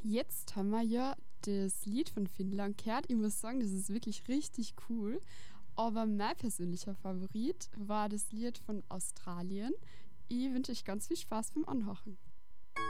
Jetzt haben wir ja das Lied von Finnland gehört. Ich muss sagen, das ist wirklich richtig cool. Aber mein persönlicher Favorit war das Lied von Australien. Ich wünsche euch ganz viel Spaß beim Anhören.